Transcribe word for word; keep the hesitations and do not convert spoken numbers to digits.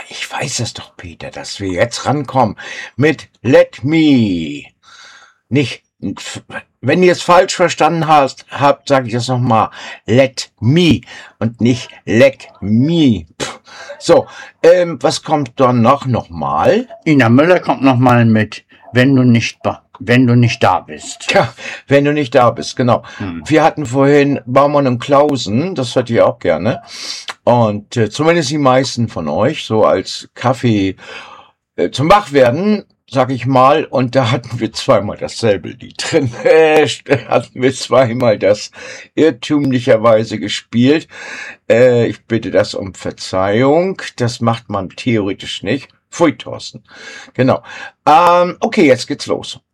ich weiß es doch, Peter, dass wir jetzt rankommen mit Let Me. Nicht, wenn ihr es falsch verstanden hast, habt, sage ich das nochmal, Let Me und nicht Let Me. Pff. So, ähm, was kommt dann noch nochmal? Ina Müller kommt nochmal mit, wenn du nicht, wenn du nicht da bist. Ja, wenn du nicht da bist, genau. Hm. Wir hatten vorhin Baumann und Klausen, das hört ihr auch gerne. Und äh, zumindest die meisten von euch, so als Kaffee äh, zum Wachwerden, sag ich mal, und da hatten wir zweimal dasselbe Lied drin. Äh, hatten wir zweimal das irrtümlicherweise gespielt. Äh, ich bitte das um Verzeihung. Das macht man theoretisch nicht. Pfui, Thorsten. Genau. Ähm, okay, jetzt geht's los.